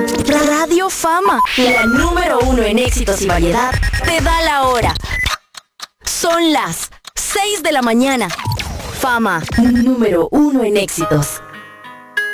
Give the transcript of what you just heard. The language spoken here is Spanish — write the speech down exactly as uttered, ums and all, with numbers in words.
Radio Fama, la número uno en éxitos y variedad, te da la hora. Son las seis de la mañana. Fama, número uno en éxitos.